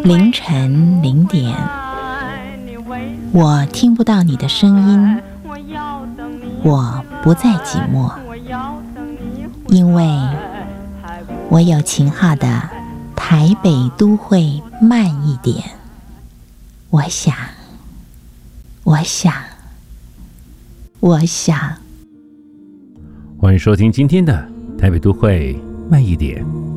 凌晨0点，我听不到你的声音，我不再寂寞，因为我有秦昊的台北都会慢一点。我想， 欢迎收听今天的台北都会慢一点。